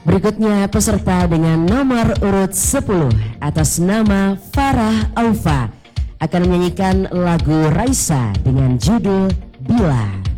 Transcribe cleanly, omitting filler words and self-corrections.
Berikutnya peserta dengan nomor urut 10 atas nama Farah Aufa akan menyanyikan lagu Raisa dengan judul Bila.